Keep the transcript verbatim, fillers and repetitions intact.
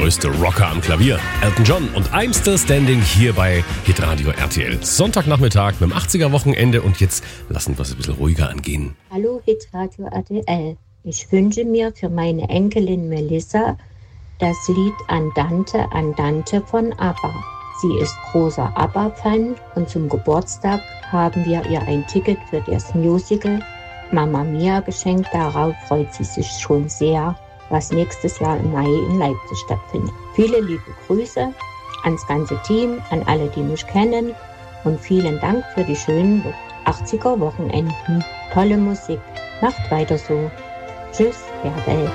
größte Rocker am Klavier. Elton John und I'm Still Standing hier bei Hitradio R T L. Sonntagnachmittag mit dem achtziger-Wochenende und jetzt lassen wir es ein bisschen ruhiger angehen. Hallo Hitradio R T L. Ich wünsche mir für meine Enkelin Melissa das Lied Andante, Andante von ABBA. Sie ist großer ABBA-Fan und zum Geburtstag haben wir ihr ein Ticket für das Musical Mamma Mia geschenkt. Darauf freut sie sich schon sehr, was nächstes Jahr im Mai in Leipzig stattfindet. Viele liebe Grüße ans ganze Team, an alle, die mich kennen und vielen Dank für die schönen achtziger-Wochenenden. Tolle Musik. Macht weiter so. Tschüss, Bärbel.